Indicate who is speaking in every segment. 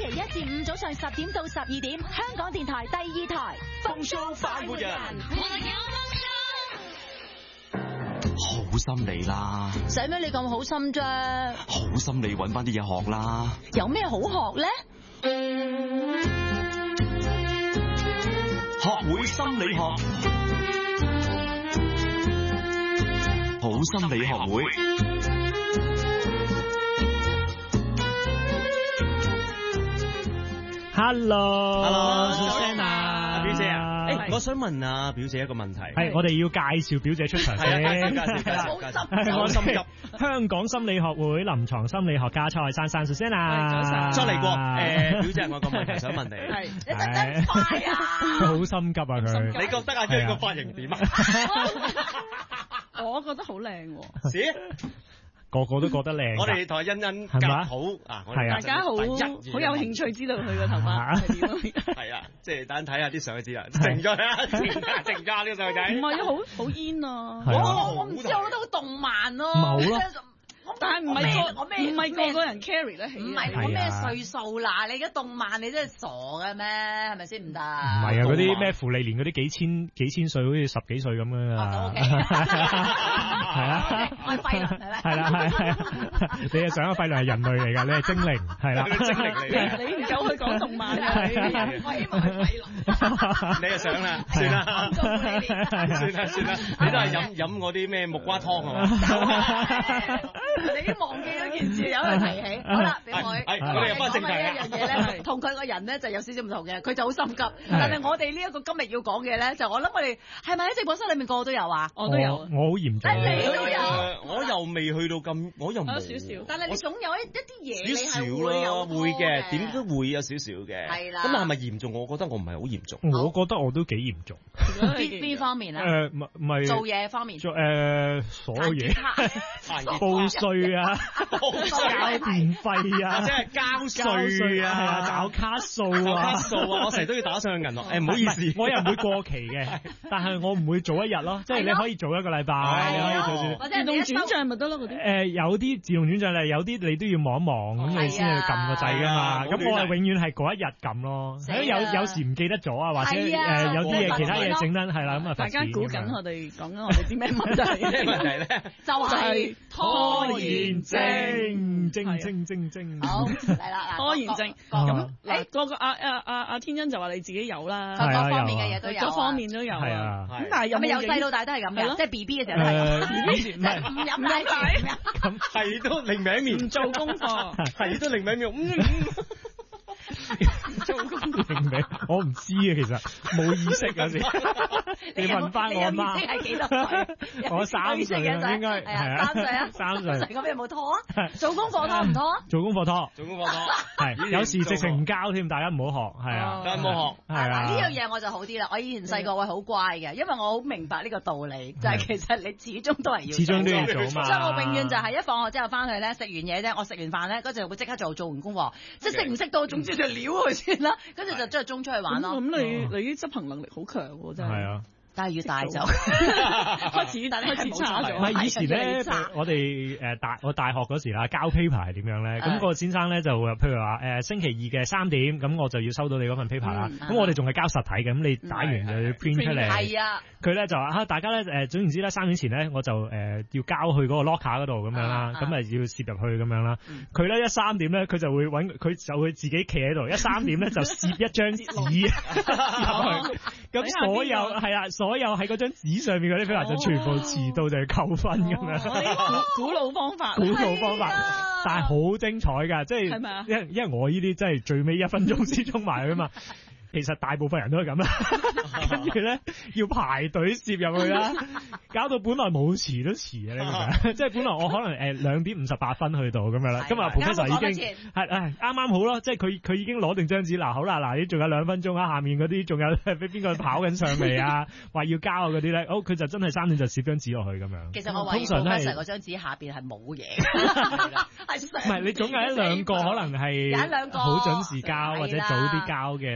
Speaker 1: 期一至五早上10點到12點，香港電台第2台
Speaker 2: 風騷快活人，
Speaker 3: 好心你啦，
Speaker 1: 使咩你咁好心啫？
Speaker 3: 好心你搵翻啲嘢學啦。
Speaker 1: 有咩好學咧？
Speaker 3: 學會心理學，好心理學會。
Speaker 4: Hello，
Speaker 2: Susanna，表姐啊，我想問啊表姐一個問題。
Speaker 4: 係，我哋要介紹表姐出場先。
Speaker 2: 好心急。
Speaker 4: 香港心理學會臨床心理學家蔡珊珊 Susanna，
Speaker 2: 再嚟過。表姐，我有個問題想問你。
Speaker 1: 係，你得真快啊！
Speaker 4: 佢好心急啊佢。
Speaker 2: 你覺得阿張個髮型點啊？
Speaker 5: 我覺得好靚喎。
Speaker 4: 個個都覺得靚。
Speaker 2: 我哋同阿欣欣夾好啊！
Speaker 5: 大家好有興趣知道佢個頭髮係點樣。
Speaker 2: 係啊，即係等睇下啲相就知啦。靜咗啦，靜咗呢個細路仔。
Speaker 5: 唔係啊，好煙啊！
Speaker 1: 我唔知，我覺得好動漫咯。
Speaker 4: 冇咯。
Speaker 5: 但係唔係個個人 carry 得起。
Speaker 1: 唔係我咩歲數啦？你而家動漫你真係傻嘅咩？係咪先唔得？唔
Speaker 4: 係啊，嗰啲咩芙莉蓮嗰啲幾千歲，好似10幾歲咁樣啊。係啊，
Speaker 1: 我係廢人係咪？
Speaker 4: 係啦，你係想個廢人係人類嚟㗎，你係精靈係啦。
Speaker 2: 精靈嚟嘅。
Speaker 5: 你唔夠去講動漫啊！
Speaker 1: 我希望係廢人。
Speaker 2: 你就想啦，算啦，算啦，你都係飲嗰啲咩木瓜湯係嘛？
Speaker 1: 你已經忘記咗件事，有人提起。好啦，俾我
Speaker 2: 哋入翻正題
Speaker 1: 呢一樣嘢咧，同佢個人咧就有少少唔同嘅，佢就好心急。但係我哋呢一個今日要講嘅咧，就我諗我哋係咪喺直播室裏面個個都有啊？
Speaker 5: 我都有，
Speaker 4: 我好嚴重。
Speaker 1: 你都有，
Speaker 2: 我又未去到咁，我又冇
Speaker 5: 少少。
Speaker 1: 但係你總有一啲嘢，你
Speaker 2: 少
Speaker 1: 係會有
Speaker 2: 會嘅，點都會有少少嘅。
Speaker 1: 係啦。
Speaker 2: 咁係咪嚴重？我覺得我唔係好嚴重。
Speaker 4: 我覺得我都幾嚴重。
Speaker 1: 邊方面啊？
Speaker 4: 唔係
Speaker 1: 做嘢方面。
Speaker 4: 所有嘢。報稅啊，交電費啊，
Speaker 2: 即係交稅啊，
Speaker 4: 搞卡數啊，
Speaker 2: 我成日都要打上去銀行。唔好意思，
Speaker 4: 我又唔會過期嘅，但係我唔會做一日咯，即係你可以做1個禮拜，你可以做
Speaker 1: 或者
Speaker 5: 自動轉帳咪得咯嗰啲。
Speaker 4: 有啲自動轉帳咧，有啲你都要望一望，咁你先去撳個掣㗎嘛。咁我係永遠係嗰一日撳咯。有時唔記得咗啊，或者有啲嘢其他嘢整得係啦，咁啊。
Speaker 5: 大家估緊我哋講緊我哋啲咩問題？
Speaker 2: 咩問題咧？
Speaker 1: 就係
Speaker 5: 拖延症。
Speaker 1: 好嚟啦，
Speaker 5: 拖延症。咁個阿天恩就話你自己有啦，
Speaker 1: 各方面嘅嘢都有，
Speaker 5: 各方面都有。
Speaker 4: 係啊。
Speaker 5: 咁但係
Speaker 1: 係咪由細到大都係咁嘅？即係 B B 嘅時候都係。唔飲奶
Speaker 2: 咁係都另名面，
Speaker 5: 唔做功課，
Speaker 2: 係都另名面。
Speaker 5: 做功
Speaker 4: 課，我唔知啊，其實冇意識嗰時。你問翻我媽。
Speaker 1: 你係幾多歲？
Speaker 4: 我3歲啊，應該係啊。
Speaker 1: 3歲啊
Speaker 4: ，3歲。
Speaker 1: 咁有冇拖啊？做功課拖唔拖啊？
Speaker 4: 做功課拖。
Speaker 2: 做功課拖。
Speaker 4: 係，有時直情唔交添，大家唔好學，係啊。
Speaker 2: 大家唔好學。
Speaker 4: 係啊。
Speaker 1: 呢樣嘢我就好啲啦。我以前細個會好乖嘅，因為我好明白呢個道理，就係其實你始終都係要。
Speaker 4: 始終都要做嘛。
Speaker 1: 所以我永遠就係一放學之後翻去咧，食完嘢咧，我食完飯咧，嗰陣會即刻做完功課，即係識唔識到，總之就撩佢先啦，跟住就將佢中出去玩咯。
Speaker 5: 咁你啲執行能力好強喎，真係。
Speaker 4: 係啊。
Speaker 1: 但係越大就
Speaker 5: 開始差咗。
Speaker 4: 唔係以前咧，我哋我大學嗰時啦，交 paper 係點樣咧？咁個先生咧就譬如話星期2嘅3點，咁我就要收到你嗰份 paper 啦。咁我哋仲係交實體嘅，咁你打完就要 print 出嚟。
Speaker 1: 係啊。
Speaker 4: 佢咧就話大家咧總言之咧3點前咧我就要交去嗰個 locker 嗰度咁樣啦，咁要攝入去咁樣啦。佢咧一3點咧佢就會佢就會自己企喺度，一3點咧就攝一張紙入去。咁所有係啊。所有喺嗰張紙上面嗰啲 paper 就全部遲到就要扣分咁樣。
Speaker 5: 古老方法，
Speaker 4: 但係好精彩㗎，即係因為我呢啲真係最尾1分鐘先衝埋去啊嘛。其實大部分人都係咁啦，跟住咧要排隊攝入去啦，搞到本來冇遲都遲啊！你明唔明？即係本來我可能2點58分去到咁樣啦，今日 professor 已經係啱啱好咯，即係佢已經攞定張紙，嗱好啦，嗱你仲有2分鐘啊，下面嗰啲仲有俾邊個跑緊上嚟啊，話要交啊嗰啲咧，好佢就真係3點就攝張紙落去咁樣。
Speaker 1: 其實我話 professor 嗰張紙下邊係冇嘢，
Speaker 4: 唔係你總有1-2個可能係好準時交或者早啲交嘅同學。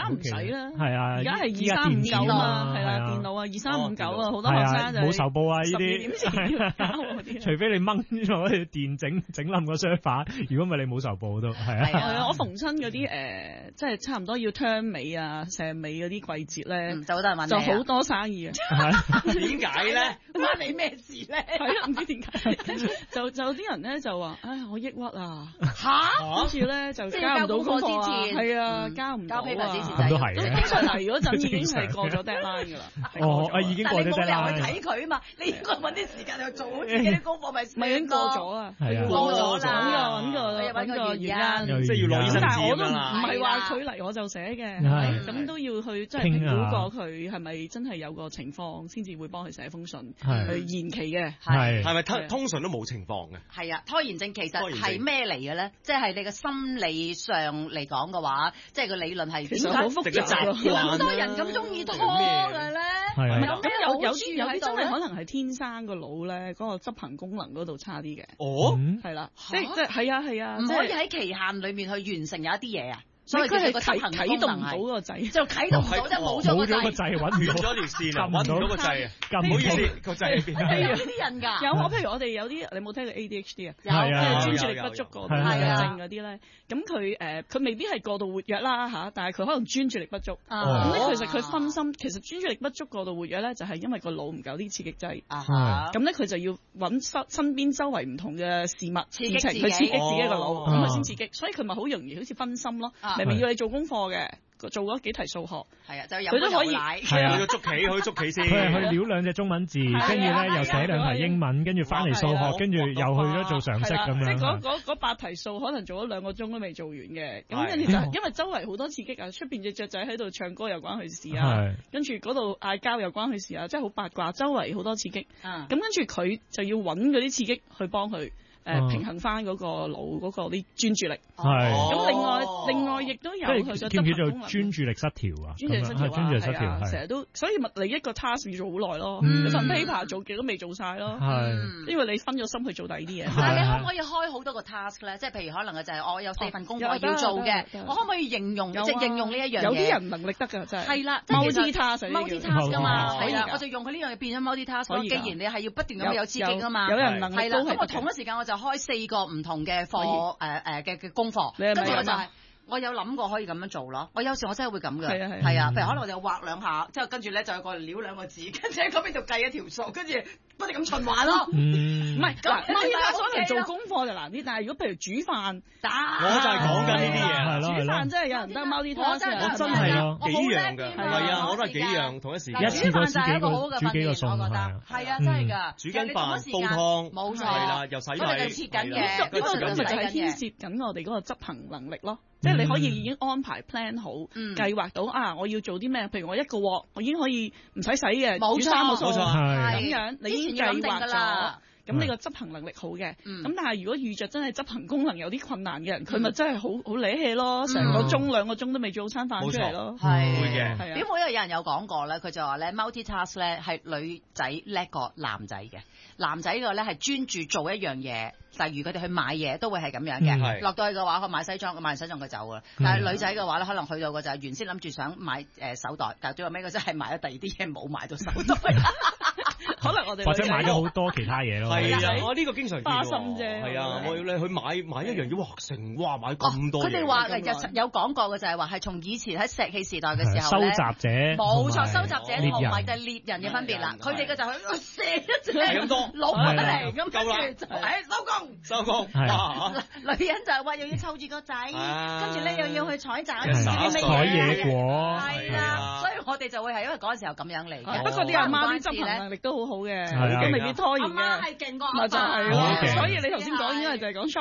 Speaker 5: 家唔使啦，
Speaker 4: 係啊，
Speaker 5: 而家係2359嘛，係啦，電腦啊2359啊，好多學生就
Speaker 4: 冇仇報啊呢
Speaker 5: 啲，
Speaker 4: 除非你掹咗條電整冧個 server， 如果唔係你冇仇報都係
Speaker 5: 啊。我逢親嗰啲即係差唔多要 term 尾啊、成尾嗰啲季節咧，
Speaker 1: 就好多人揾你，
Speaker 5: 就好多生意啊。
Speaker 2: 點解咧？
Speaker 1: 關你咩事咧？
Speaker 5: 係啊，唔知點解。就啲人咧就話，唉，我抑鬱啊，跟住咧就交唔到功課啊，係啊，交唔到啊，
Speaker 4: 咁都係嘅。
Speaker 5: 通常嚟嗰陣已經係過咗 deadline 㗎啦。
Speaker 4: 已經過咗 deadline。
Speaker 1: 但係你冇理由去睇佢啊嘛，你應該揾啲時間去做好自己啲功課，咪
Speaker 5: 已經過咗啊？
Speaker 1: 過咗啦，
Speaker 5: 揾個原因，
Speaker 2: 即係要攞醫生紙
Speaker 5: 但係我都唔
Speaker 2: 啦。
Speaker 5: 係話佢嚟我就寫嘅，咁都要去即係評估過佢係咪真係有個情況，先至會幫佢寫封信去延期嘅。
Speaker 2: 係咪通常都冇情況嘅？
Speaker 1: 係啊，拖延症其實係咩嚟嘅咧？即係你嘅心理上嚟講嘅話，即係個理論係
Speaker 5: 其實好複雜咯。
Speaker 1: 好多人咁中意拖嘅咧，
Speaker 5: 咁有啲真係可能係天生個腦咧，嗰個執行功能嗰度差啲嘅。
Speaker 2: 哦，
Speaker 5: 係啦，即係係啊，
Speaker 1: 唔可以喺期限裏面去完成有一啲嘢啊。所以
Speaker 5: 佢係
Speaker 1: 個執行
Speaker 5: 啟動唔到個掣，
Speaker 1: 就啟動唔到，即係冇咗個掣，
Speaker 4: 揾唔
Speaker 2: 咗條線啊，揾唔到個掣啊，唔好意思，個掣喺邊？
Speaker 1: 有呢啲人㗎，
Speaker 5: 有譬如我哋有啲，你冇聽過 ADHD 啊？
Speaker 1: 有
Speaker 5: 專注力不足嗰啲症嗰啲咧，咁佢未必係過度活躍啦嚇，但係佢可能專注力不足。咁咧其實佢分心，其實專注力不足過度活躍咧，就係因為個腦唔夠啲刺激劑。咁咧佢就要揾身邊周圍唔同嘅事物事情去刺激自己個腦，咁佢先刺激，所以佢咪好容易好似分心咯。明明要你做功課嘅，做咗幾題數學，
Speaker 1: 係啊，就
Speaker 5: 佢都可以，
Speaker 4: 係啊，
Speaker 2: 去捉棋先，
Speaker 4: 佢係去撩兩隻中文字，跟住咧又寫兩題英文，跟住翻嚟數學，跟住又去咗做常識咁樣。
Speaker 5: 即係嗰8題數可能做咗2個鐘都未做完嘅，咁跟住就因為周圍好多刺激啊，出邊隻雀仔喺度唱歌又關佢事啊，跟住嗰度嗌交又關佢事啊，即係好八卦，周圍好多刺激，咁跟住佢就要揾嗰啲刺激去幫佢。平衡翻嗰個腦嗰個啲專注力，咁另外亦都有佢嘅
Speaker 4: 叫唔叫做專注力失調啊？專注力失調，
Speaker 5: 成日都，所以你一個 task 要做好耐咯，你份 paper 做極都未做晒咯，因為你分咗心去做第二啲嘢。
Speaker 1: 但係你可唔可以開好多個 task 咧？即係譬如可能就係我有4份功課要做嘅，我可唔可以形容即係應用呢一樣嘢？
Speaker 5: 有啲人能力得㗎，真係。
Speaker 1: 係啦，multi-task 㗎嘛，係啦，我就用佢呢樣嘢變咗 multi-task。既然你係要不斷咁有刺激㗎嘛，
Speaker 5: 有人能力都係。
Speaker 1: 咁我同一時間我就開4個唔同嘅課嘅功課，跟住我就係我有諗過可以咁樣做咯。我有時我真係會咁嘅，係啊，譬如可能我就畫2下，之後跟住咧就有個撩2個字，跟住喺嗰邊度計一條數，跟住不斷咁循環咯。唔
Speaker 5: 係咁，multi-task可能做功課就難啲，但係如果譬如煮飯，
Speaker 2: 我就係講緊呢啲嘢，
Speaker 5: 煮飯真係有人得 multi-task，
Speaker 2: 我真係幾樣㗎，係啊，我都係幾樣同一時間。
Speaker 4: 一次過煮幾個餸，
Speaker 1: 我覺得係啊，真係㗎。
Speaker 2: 煮緊飯、煲湯，
Speaker 1: 冇錯，
Speaker 2: 係啦，又洗米，
Speaker 1: 切緊嘢，
Speaker 5: 呢個咪就係牽涉緊我哋嗰個執行能力咯。即係你可以已經安排 plan 好，計劃到我要做啲咩？譬如我一個鑊，我已經可以唔使洗嘅，煮3個餸，咁樣你已經計劃咗。咁你個執行能力好嘅，咁但係如果遇着真係執行功能有啲困難嘅人，佢咪真係好理氣咯，成個鐘2個鐘都未做餐飯出嚟咯。
Speaker 1: 係
Speaker 2: 會嘅。
Speaker 1: 點會？因為有人有講過咧，佢就話咧 multi-task 咧係女仔叻過男仔嘅，男仔個咧係專注做一樣嘢。例如佢哋去買嘢都會係咁樣嘅，落到去嘅話，佢買西裝，佢買完西裝佢走噶。但係女仔嘅話咧，可能去到嘅就係原先諗住想買手袋，但係最後尾佢真係買咗第二啲嘢，冇買到手袋。
Speaker 5: 可能我哋
Speaker 4: 或者買咗好多其他嘢咯。
Speaker 2: 係啊，我呢個經常見喎。
Speaker 5: 花心啫。
Speaker 2: 係啊，我要你去買一樣嘢，買咁多嘢。
Speaker 1: 佢哋話有講過嘅就係話係從以前喺石器時代嘅時候
Speaker 4: 收集者
Speaker 1: 冇錯，收集者同埋就係獵人嘅分別啦。佢哋嘅就係射一隻
Speaker 2: 咁多
Speaker 1: 攞翻嚟，咁跟住就收工。女人就係話又要湊住個仔，跟住咧又要去採摘啲
Speaker 4: 野果，
Speaker 1: 係啦，所以我哋就會係因為嗰陣時候咁樣嚟嘅。
Speaker 5: 不過啲阿媽啲執行能力都好好嘅，都未必拖延嘅。
Speaker 1: 阿媽係勁過
Speaker 5: 咪就係咯，所以你頭先講因為就係講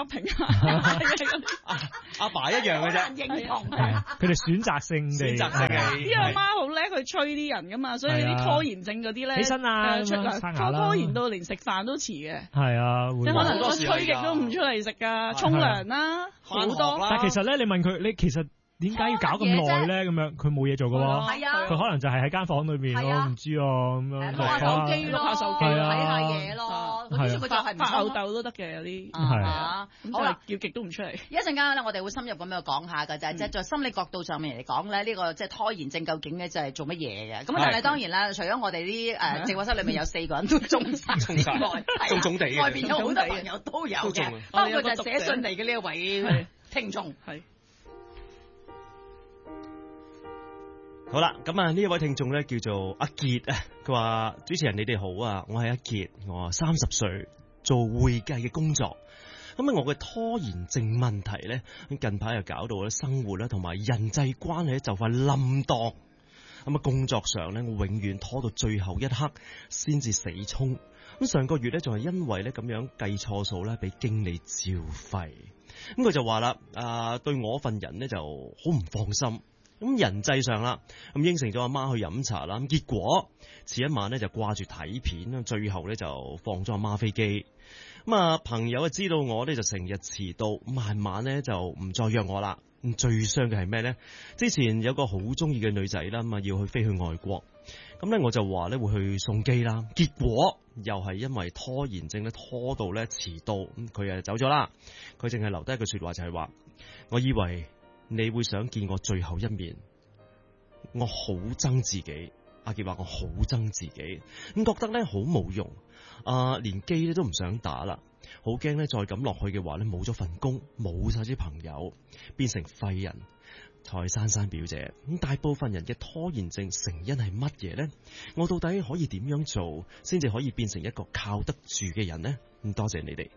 Speaker 5: shopping
Speaker 2: 阿爸一樣嘅啫，
Speaker 1: 認同
Speaker 4: 佢哋選擇性地。
Speaker 5: 啲阿媽好叻去催啲人噶嘛，所以啲拖延症嗰啲咧，
Speaker 4: 起身啊，
Speaker 5: 拖延到連食飯都遲嘅。
Speaker 4: 係啊，
Speaker 5: 即係可能個催極都唔出嚟食㗎，沖涼啦，好多。
Speaker 4: 但係其實咧，你問佢，你其實點解要搞咁耐咧？咁樣佢冇嘢做㗎喎，
Speaker 1: 係啊，
Speaker 4: 佢可能就係喺間房裏面咯，唔知咁樣
Speaker 1: 攞下手機咯，睇下嘢咯，佢就係
Speaker 5: 發吽竇都得嘅有啲，
Speaker 4: 係
Speaker 5: 好啦，叫極都唔出嚟。
Speaker 1: 一陣間咧，我哋會深入咁樣講下嘅，就係即係在心理角度上面嚟講咧，呢個即係拖延症究竟咧就係做乜嘢嘅？咁但係當然啦，除咗我哋啲直播室裏面有4個人都中晒之外，
Speaker 2: 中地
Speaker 1: 外邊有好多朋友都有嘅，包括就係寫信嚟嘅呢一位聽眾。
Speaker 5: 係。
Speaker 2: 好啦，咁啊呢一位聽眾咧叫做阿傑啊，佢話主持人你哋好啊，我係阿傑，我30歲，做會計嘅工作。咁啊我嘅拖延症問題咧，近排又搞到咧生活咧同埋人際關係咧就快冧檔。咁啊工作上咧我永遠拖到最後一刻先至死衝。咁上個月咧仲係因為咧咁樣計錯數咧，俾經理照肺。咁佢就話啦，對我份人咧就好唔放心。咁人際上啦，咁應承咗阿媽去飲茶啦，咁結果遲一晚咧就掛住睇片啦，最後咧就放咗阿媽飛機。咁啊朋友啊知道我咧就成日遲到，慢慢咧就唔再約我啦。咁最傷嘅係咩咧？之前有個好中意嘅女仔啦，咁啊要去飛去外國，咁咧我就話咧會去送機啦，結果又係因為拖延症咧拖到咧遲到，咁佢啊走咗啦。佢淨係留低一句說話就係話，我以為你會想見我最後一面，我好憎自己。阿傑話我好憎自己，咁覺得咧好冇用，連機咧都唔想打啦，好驚咧再咁落去嘅話咧冇咗份工，冇晒啲朋友，變成廢人。蔡珊珊表姐，咁大部分人嘅拖延症成因係乜嘢呢？我到底可以點樣做先至可以變成一個靠得住嘅人呢？咁多謝你哋。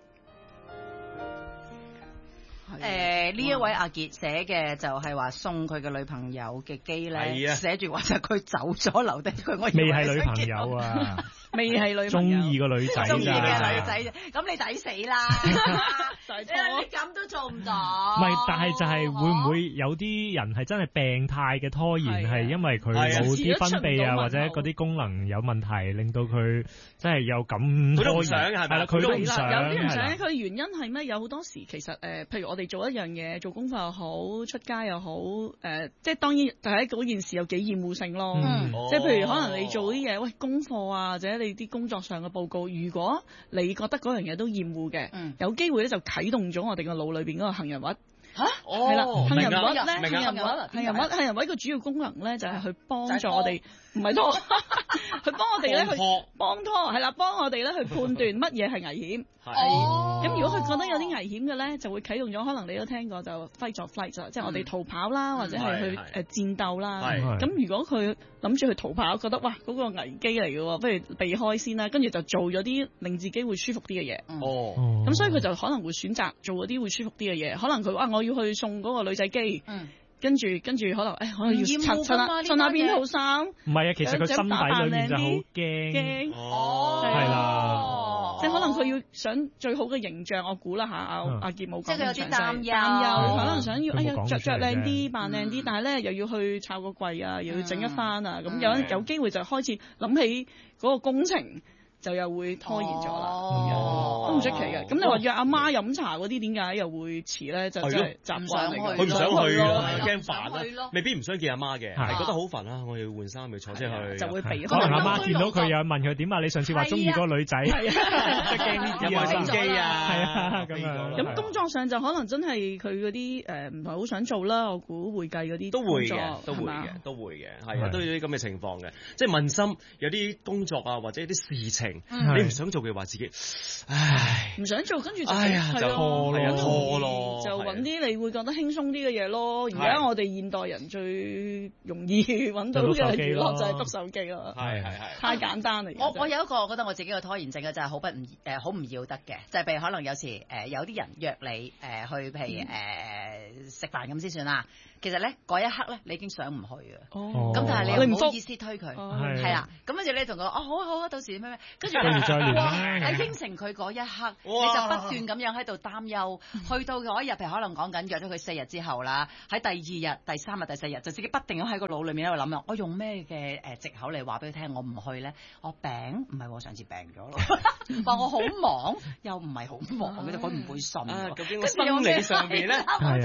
Speaker 1: 呢一位阿傑寫嘅就係話送佢嘅女朋友嘅機咧，寫住話就佢走咗留低佢，我
Speaker 4: 未係女朋友啊，
Speaker 5: 未係女朋友，
Speaker 4: 中意個女仔，
Speaker 1: 中意嘅女仔，咁你抵死啦！你咁都做唔到。
Speaker 4: 唔係，但係就係會唔會有啲人係真係病態嘅拖延，係因為佢冇啲分泌啊，或者嗰啲功能有問題，令到佢真係有咁拖延。係啦，佢都唔想。
Speaker 5: 有啲人想，佢原因係咩？有好多時其實譬如我哋做一樣嘢，做功課又好，出街又好，即係當然第一嗰件事有幾厭惡性咯。即係譬如可能你做啲嘢，喂功課啊，或者你啲工作上嘅報告，如果你覺得嗰樣嘢都厭惡嘅，有機會咧就啟動咗我哋個腦裏邊嗰個杏仁核。係啦，杏仁核咧，杏仁核個主要功能咧就係去幫助我哋，唔係拖，去幫我哋咧去幫拖，係啦，幫我哋咧去判斷乜嘢係危險。咁如果佢覺得有啲危險嘅咧，就會啟動咗，可能你都聽過就 fight or flight，即係我哋逃跑啦，或者係去戰鬥啦。咁如果佢諗住去逃跑，覺得哇嗰個危機嚟嘅喎，不如避開先啦，跟住就做咗啲令自己會舒服啲嘅嘢。咁所以佢就可能會選擇做嗰啲會舒服啲嘅嘢。可能佢話我要去送嗰個女仔機。跟住可能可能要襯下邊套衫。唔
Speaker 4: 係啊，其實佢心底裏面就好驚。係啦，
Speaker 5: 即係可能佢要想最好嘅形象，我估啦嚇，阿傑冇講。
Speaker 1: 即係佢有啲擔憂，
Speaker 5: 可能想要着靚啲，扮靚啲，但係咧又要去抄個櫃啊，又要整一番啊，咁有機會就開始諗起嗰個工程。就又會拖延咗啦，都唔出奇嘅。咁你話約阿媽飲茶嗰啲點解又會遲咧？就真係習慣嚟嘅。
Speaker 2: 佢唔想去咯，驚煩啦。未必唔想見阿媽嘅，係覺得好煩啦。我要換衫，要坐車去。
Speaker 5: 就會避開。
Speaker 4: 可能阿媽見到佢又問佢點啊？你上次話中意嗰個女仔，即係驚呢啲啊，
Speaker 2: 心機啊，
Speaker 4: 係啊咁樣。
Speaker 5: 咁工作上就可能真係佢嗰啲唔係好想做啦。我估會計嗰啲
Speaker 2: 都會嘅，都會嘅，係啊，都有啲咁嘅情況嘅。即係問心，有啲工作啊，或者啲事情。你唔想做嘅話，自己
Speaker 5: 唔想做，跟住就
Speaker 2: 拖咯，
Speaker 5: 就揾啲你會覺得輕鬆啲嘅嘢咯。而家我哋現代人最容易揾到嘅娛樂就係篤手機咯，
Speaker 2: 係
Speaker 5: 太簡單嚟。
Speaker 1: 我有一個覺得我自己嘅拖延症嘅就係好唔要得嘅，就係譬如可能有時有啲人約你去譬如食飯咁先算啦。其實咧嗰一刻咧，你已經想唔去嘅。咁但係你又唔好意思推佢，係啦。咁跟住你同佢好啊，到時咩，跟住
Speaker 4: 再聯啦。
Speaker 1: 喺應承佢嗰一刻，你就不斷咁樣喺度擔憂。去到嗰一日，譬如可能講緊約咗佢4日之後啦，喺第2日、第3日、第4日，就自己不定咁喺個腦裏面喺度諗啊，我用咩嘅藉口嚟話俾佢聽，我唔去咧？我病唔係，我上次病咗咯。話我好忙，又唔係好忙嘅，佢唔會信。
Speaker 2: 究竟我心理上面咧？咦，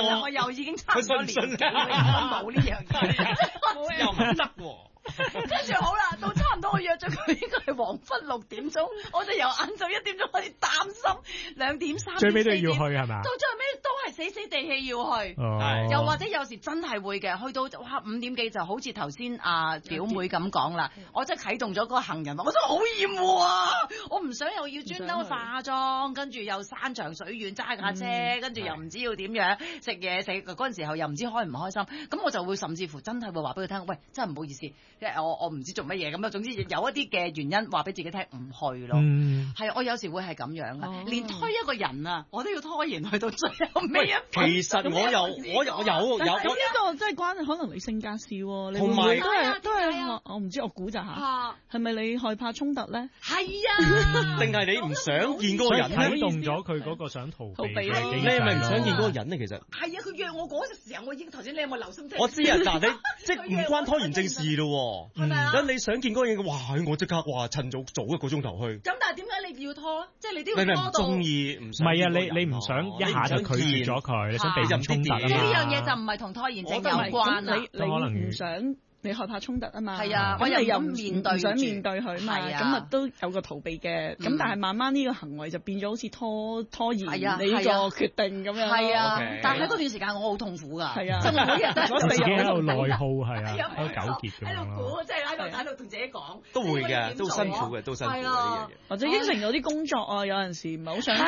Speaker 1: 實我又已經差唔多年紀，冇呢樣嘢，
Speaker 2: 又唔得喎。
Speaker 1: 跟住好啦，到差唔多我約咗佢，應該係黃昏6點鐘，我就由晏晝1點鐘開始擔心2點3點，
Speaker 4: 最尾都要去係咪？
Speaker 1: 到最後尾都係死死地氣要去，又或者有時真係會嘅，去到哇5點幾就好似頭先表妹咁講啦，我真係啟動咗嗰個行人，我真係好厭惡啊！我唔想又要專登化妝，跟住又山長水遠揸架車，跟住又唔知要點樣食嘢食嗰陣時候又唔知開唔開心，咁我就會甚至乎真係會話俾佢聽，喂，真係唔好意思。即係我唔知做乜嘢咁啊，總之有一啲嘅原因話俾自己聽唔去咯。係我有時會係咁樣嘅，連推一個人啊，我都要拖延去到最後尾一。
Speaker 2: 其實我有。
Speaker 5: 咁呢個真係關可能你性格事喎，你會唔會都係我唔知我估咋嚇？係咪你害怕衝突咧？
Speaker 1: 係啊，
Speaker 2: 定係你唔想見嗰個人咧？
Speaker 4: 啟動咗佢嗰個想逃避嘅機制。
Speaker 2: 你係咪唔想見嗰個人咧？其實
Speaker 1: 係啊，佢約我嗰陣時候，我已經頭先你有冇留心聽？
Speaker 2: 我知啊，嗱你即係唔關拖延症事咯。
Speaker 1: 係咪啊？
Speaker 2: 咁你想見嗰個人嘅話，我即刻趁早1個鐘頭去。
Speaker 1: 咁但係點解你要拖？即係你都要拖到。
Speaker 2: 你咪唔中意，唔想。
Speaker 4: 唔係啊，你唔想一下就拒絕咗佢，你想避免衝突啊嘛。
Speaker 1: 呢樣嘢就唔係同拖延症有關啦。
Speaker 5: 你唔想。你害怕衝突啊嘛，
Speaker 1: 係啊，我又唔想面對佢嘛，
Speaker 5: 咁啊都有個逃避嘅，咁但係慢慢呢個行為就變咗好似拖延你個決定咁樣。
Speaker 1: 係啊，但係喺嗰段時間我好痛苦㗎，
Speaker 5: 係啊，
Speaker 1: 就每日都
Speaker 4: 自己喺度內耗係啊，喺度糾結
Speaker 1: 喺度估，即係喺度同自己講，
Speaker 2: 都會嘅，都辛苦嘅，都辛苦嘅呢樣嘢。
Speaker 5: 或者應承咗啲工作啊，有陣時唔係好想做。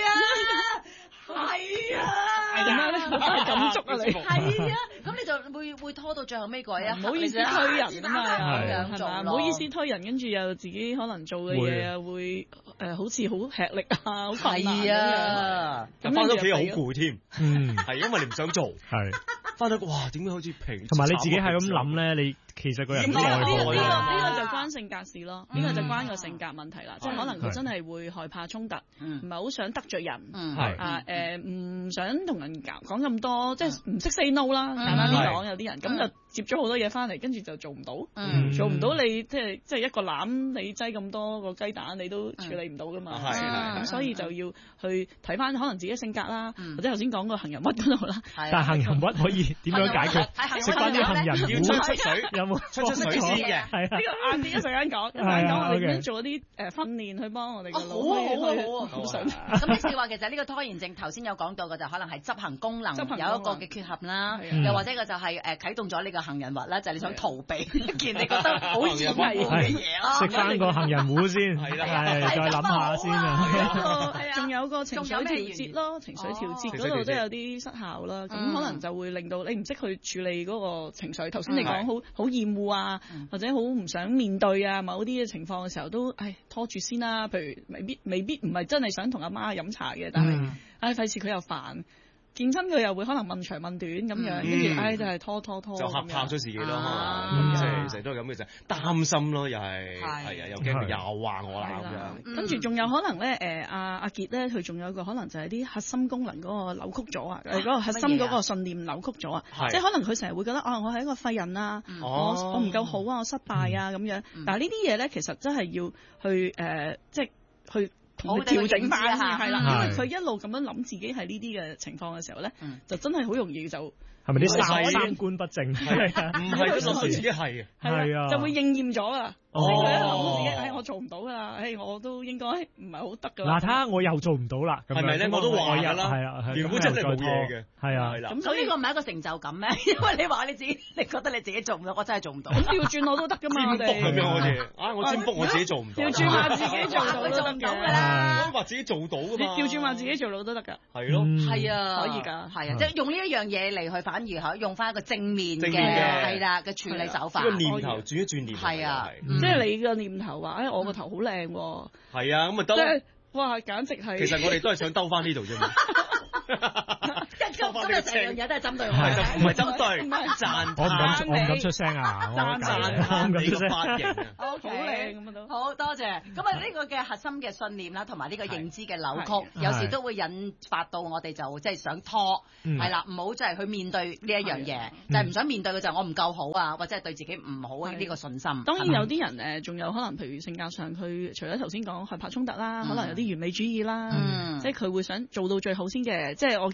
Speaker 1: 係啊，
Speaker 5: 點解咧？係感觸啊你。
Speaker 1: 係啊，咁你就會拖到最後尾嗰一刻。
Speaker 5: 唔好意思推人啊嘛，
Speaker 1: 係
Speaker 5: 嘛？唔好意思推人，跟住又自己可能做嘅嘢啊，會好似好吃力啊，好困難咁樣。
Speaker 2: 咁翻到屋企又好攰添，係因為你唔想做。
Speaker 4: 係
Speaker 2: 翻到哇，點解好似平？
Speaker 4: 同埋你自己係咁諗咧，你其實個人
Speaker 5: 呢個就關性格事咯，呢個就關個性格問題啦。即係可能佢真係會害怕衝突，唔係好想得罪人，唔想同人講咁多，即係唔識 say no 啦。簡單啲講，有啲人咁就接咗好多嘢翻嚟，跟住就做唔到，做唔到你即係一個籃你擠咁多個雞蛋，你都處理唔到噶嘛。咁所以就要去睇翻可能自己性格啦，或者頭先講個行人屈嗰度啦。
Speaker 4: 但係行人屈可以點樣解決？食翻啲行人
Speaker 2: 要出水，
Speaker 4: 有冇
Speaker 2: 出水先嘅？
Speaker 5: 係啊，呢個晏啲一陣間講，我哋點樣做啲訓練去幫我哋個腦好想。
Speaker 1: 咁你試話其實呢個拖延症頭先有講到嘅就可能係執行功能有一個嘅缺陷啦，又或者個就係啟動咗呢個行人滑啦，就係你想逃避一件你覺得好嚴厲嘅嘢咯。
Speaker 4: 食翻個行人糊先，係再諗下先啊。
Speaker 5: 仲有個情緒調節咯，情緒調節嗰度都有啲失效啦，咁可能就會令到你唔識去處理嗰個情緒。頭先你講好厭惡啊，或者好唔想面對啊某啲嘅情況嘅時候，都拖住先啦。譬如未必唔係真係想同阿媽飲茶嘅，但係費事佢又煩。健身佢又會可能問長問短咁樣，跟住就係拖
Speaker 2: 就嚇怕咗自己咯，即係成日都係咁嘅，就擔心咯，又係又驚佢又話我啦咁樣。
Speaker 5: 跟住仲有可能咧，阿傑咧，佢仲有一個可能就係啲核心功能嗰個扭曲咗啊，嗰個核心嗰個信念扭曲咗啊，即係可能佢成日會覺得我係一個廢人啊，我唔夠好啊，我失敗啊咁樣。但係呢啲嘢咧，其實真係要去即係去。調整翻係啦，因為佢一路咁樣諗自己係呢啲嘅情況嘅時候咧，就真係好容易就
Speaker 4: 係咪啲三觀不正？
Speaker 2: 唔係都諗到自己係
Speaker 4: 啊，
Speaker 5: 就會應驗咗啦。佢一諗自己，我做唔到㗎啦，我都應該唔係好得㗎啦。
Speaker 4: 嗱，睇下我又做唔到啦，
Speaker 2: 係咪咧？我都話㗎啦，
Speaker 4: 係啊，
Speaker 2: 原本真係冇嘢嘅，
Speaker 4: 係啊。
Speaker 1: 咁所以呢個唔係一個成就感咩？因為你話你自己，你覺得你自己做唔到，我真係做唔到。
Speaker 5: 咁調轉我都得㗎嘛，我哋。
Speaker 2: 係咩？好似我占卜我自己做唔到。
Speaker 5: 調轉話自己做到都得嘅。
Speaker 2: 我話自己做到㗎嘛。
Speaker 5: 調轉話自己做到都得㗎。
Speaker 2: 係咯。
Speaker 1: 係啊。
Speaker 5: 可以㗎。
Speaker 1: 係啊，即係用呢一樣嘢嚟去反而可用翻一個正面嘅係啦嘅處理手法。
Speaker 2: 呢個念頭轉一轉念。
Speaker 1: 係啊。
Speaker 5: 即係你嘅念頭話，我個頭好靚喎。
Speaker 2: 係啊，咁咪得。
Speaker 5: 即係哇，簡直係。
Speaker 2: 其實我哋都係想兜翻呢度啫嘛。
Speaker 1: 今日成樣嘢都係針對我，
Speaker 2: 唔係針對，讚
Speaker 4: 我唔敢出聲啊！
Speaker 2: 讚你個髮型
Speaker 1: 好靚咁啊都好多謝。咁啊呢個嘅核心嘅信念啦，同埋呢個認知嘅扭曲，有時都會引發到我哋就即係想拖，係啦，唔好即係去面對呢一樣嘢，就係唔想面對嘅就係我唔夠好啊，或者係對自己唔好呢個信心。
Speaker 5: 當然有啲人仲有可能，譬如性格上佢除咗頭先講害怕衝突啦，可能有啲完美主義啦，即係佢會想做到最好先嘅。即係我見好多學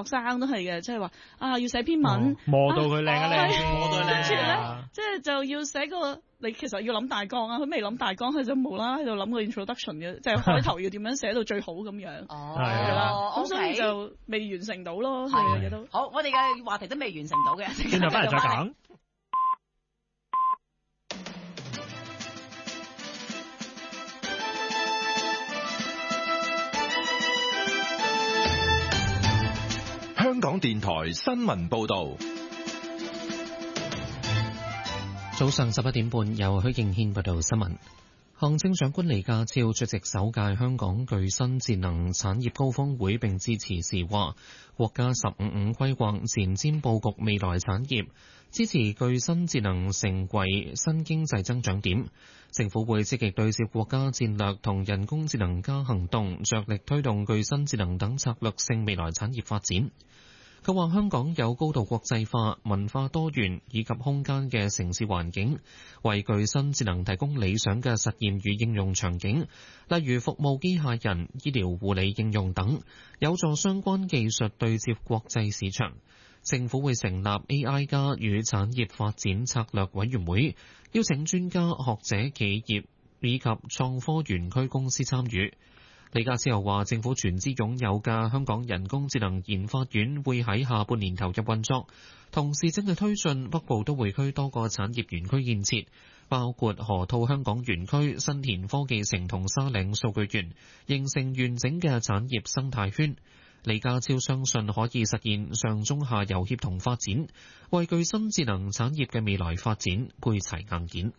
Speaker 5: 學生都係嘅，即係話要寫篇文，
Speaker 4: 磨到佢靚一靚先，
Speaker 2: 磨到靚。
Speaker 5: 跟住咧，即係就要寫個你其實要諗大綱啊，佢未諗大綱，佢就無啦啦喺度諗個 introduction 嘅，即係開頭要點樣寫到最好咁樣。係啦，咁所以就未完成到咯，所有嘢都。
Speaker 1: 好，我哋嘅話題都未完成到嘅，
Speaker 4: 轉頭翻嚟再講。
Speaker 6: 香港電台新聞報導，
Speaker 7: 早上11點半，由許敬軒報道新聞。行政長官李家超出席首屆香港具新智能產業高峰會並致辭時話，國家15+5規劃前瞻佈局未來產業，支持具新智能成為新經濟增長點。政府會積極對接國家戰略同人工智能加行動，着力推動具新智能等策略性未來產業發展。佢話香港有高度國際化、文化多元以及空間嘅城市環境，為具新智能提供理想嘅實驗與應用場景，例如服務機械人、醫療護理應用等，有助相關技術對接國際市場。政府會成立 AI 加與產業發展策略委員會，邀請專家學者、企業以及創科園區公司參與。李家超又話，政府全資擁有嘅香港人工智能研發院會喺下半年投入運作，同時正係推進北部都會區多個產業園區建設，包括河套香港園區、新田科技城同沙嶺數據園，形成完整嘅產業生態圈。李家超相信可以實現上中下游協同發展，為具新智能產業嘅未來發展配齊硬件。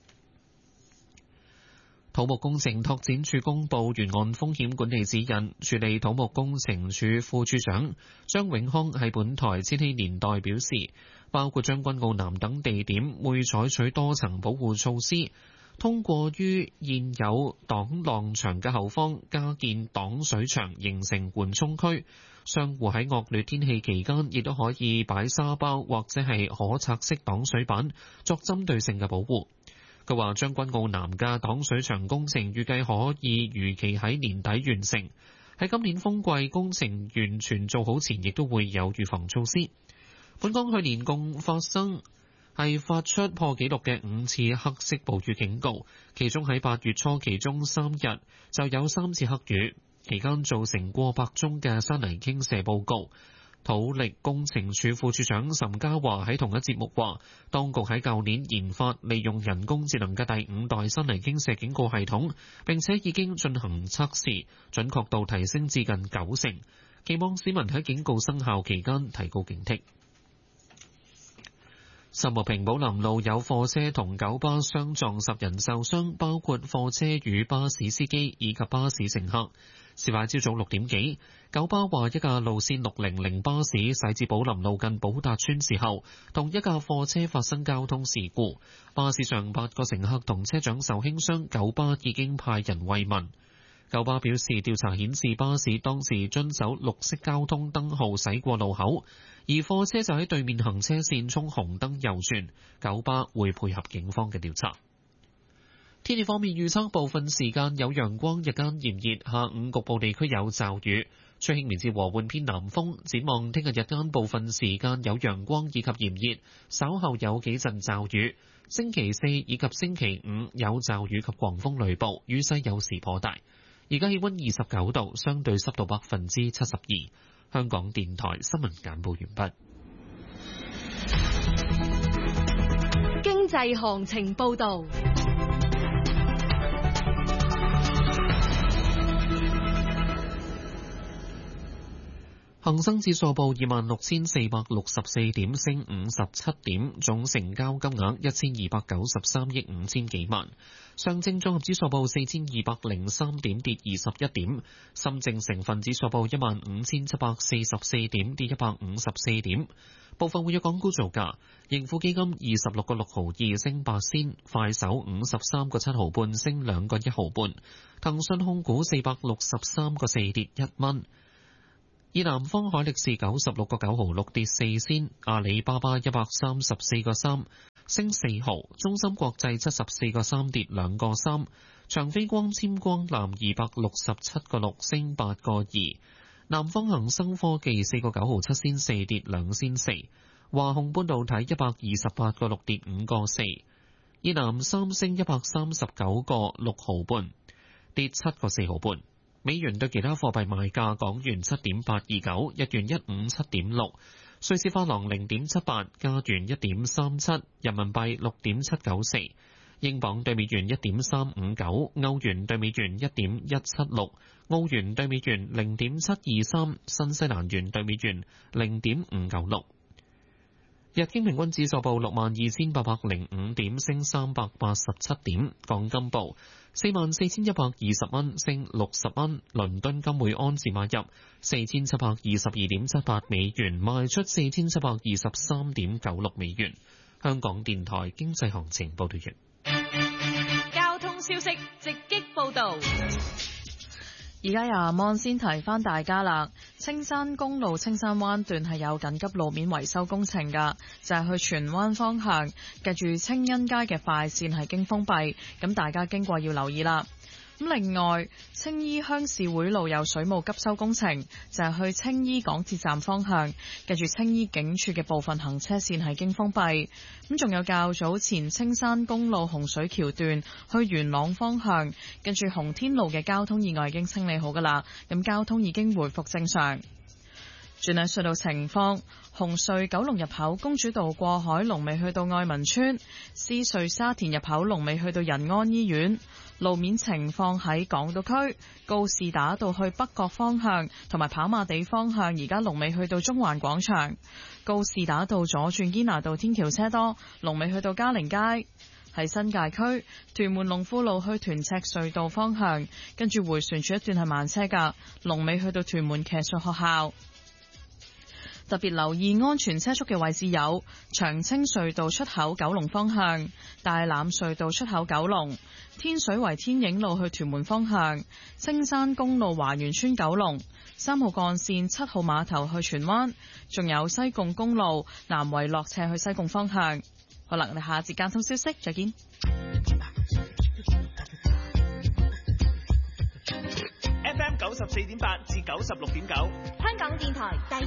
Speaker 7: 土木工程拓展署公布沿岸風險管理指引，署理土木工程署副署長張永康喺本台千禧年代表示，包括將軍澳南等地點會採取多層保護措施，通過於現有擋浪牆嘅後方加建擋水牆，形成緩衝區。商戶喺惡劣天氣期間亦都可以擺沙包或者係可拆式擋水板，作針對性嘅保護。佢話將軍澳南嘅擋水牆工程預計可以如期喺年底完成，喺今年風季工程完全做好前，亦都會有預防措施。本港去年共發出破紀錄嘅5次黑色暴雨警告，其中喺8月初其中3日就有3次黑雨，期間造成過百宗嘅山泥傾瀉報告。土力工程處副處長岑家華喺同一節目話，當局喺舊年研發利用人工智能嘅第5代山泥傾瀉警告系統，並且已經進行測試，準確度提升至近90%，期望市民喺警告生效期間提高警惕。秀茂坪寶林路有貨車同九巴相撞，10人受傷，包括貨車與巴士司機以及巴士乘客。事發朝早6點幾，九巴話一架路線600巴士駛至寶林路近寶達村時候，同一架貨車發生交通事故，巴士上8個乘客同車長受輕傷，九巴已經派人慰問。九巴表示，調查顯示巴士當時遵守綠色交通燈號駛過路口，而貨車就喺對面行車線衝紅燈右轉，九巴會配合警方嘅調查。天氣方面預測，部分時間有陽光，日間炎熱，下午局部地區有驟雨，吹輕微至和緩偏南風。展望聽日日間部分時間有陽光以及炎熱，稍後有幾陣驟雨。星期4以及星期5有驟雨及狂風雷暴，雨勢有時頗大。而家氣溫29度，相對濕度72%。香港電台新聞簡報完畢。
Speaker 8: 經濟行情報導。
Speaker 7: 恒生指數報26,464點，升57點，總成交金額1293億5千幾萬。上證綜合指數報4203點，跌21點。深證成分指數報15,744點，跌154點。部分活躍港股造價：盈富基金26個6毫2升8仙，快手53個7毫半升2個1毫半，騰訊控股463個4跌1蚊。以南方海力士96個9毫6跌4仙，阿里巴巴134個3升4毫，中芯國際74個3跌2個3，長飛光纖光纜267個6升8個2， 南方恒生科技4個9毫7仙4跌2仙4，華虹半導體128個6跌5個4，以南三星139個6毫半跌7個4毫半。美元對其他貨幣賣價：港元7.829，日元157.6，瑞士法郎0.78，加元1.37，人民幣6.794，英鎊對美元1.359，歐元對美元1.176，澳元對美元0.723，新西蘭元對美元0.596。日經平均指數報62,805點，升387點。港金報44,120蚊，升60蚊。倫敦金每安士買入4,722.78美元，賣出4,723.96美元。香港電台經濟行情報道完。
Speaker 8: 交通消息直擊報道。
Speaker 9: 而家由阿芒先提翻大家啦，青山公路青山灣段係有緊急路面維修工程㗎，就係去荃灣方向，近住青欣街嘅快線係經封閉，咁大家經過要留意啦。咁另外，青衣鄉事會路有水務急修工程，就係去青衣港鐵站方向，近住青衣警署嘅部分行車線係經封閉。咁仲有較早前青山公路洪水橋段去元朗方向，近住洪天路嘅交通意外已經清理好㗎啦，咁交通已經回復正常。轉睇隧道情況，紅隧九龍入口公主道過海龍尾去到愛民村，獅隧沙田入口龍尾去到仁安醫院。路面情況喺港島區告士打道去北角方向同埋跑馬地方向，而家龍尾去到中環廣場。告士打道左轉堅拿道天橋車多，龍尾去到嘉寧街。喺新界區屯門龍富路去屯赤隧道方向，跟住迴旋處一段係慢車㗎，龍尾去到屯門騎術學校。特別留意安全車速嘅位置有長青隧道出口九龍方向、大欖隧道出口九龍、天水圍天影路去屯門方向、青山公路華園村九龍、3號幹線7號碼頭去荃灣，仲有西貢公路南圍落斜去西貢方向。好啦，我哋下節交通消息再見。
Speaker 10: FM 94.8至96.9，
Speaker 8: 香港電台第